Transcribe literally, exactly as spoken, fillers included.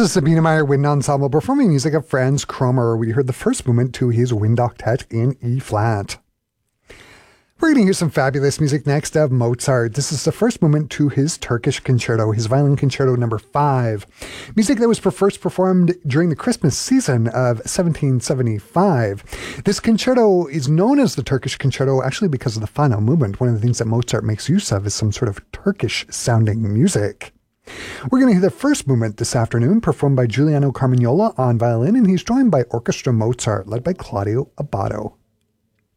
is Sabine Meyer Wind Ensemble performing music of Franz Kromer. We heard the first movement to his Wind Octet in E flat. We're going to hear some fabulous music next of Mozart. This is the first movement to his Turkish Concerto, his Violin Concerto number five. Music that was first performed during the Christmas season of seventeen seventy-five. This concerto is known as the Turkish Concerto actually because of the final movement. One of the things that Mozart makes use of is some sort of Turkish-sounding music. We're going to hear the first movement this afternoon performed by Giuliano Carmignola on violin, and he's joined by Orchestra Mozart led by Claudio Abbado.